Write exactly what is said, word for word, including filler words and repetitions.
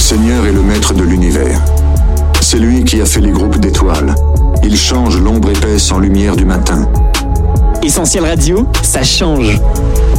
Seigneur est le maître de l'univers. C'est lui qui a fait les groupes d'étoiles. Il change l'ombre épaisse en lumière du matin. Essentiel Radio, ça change.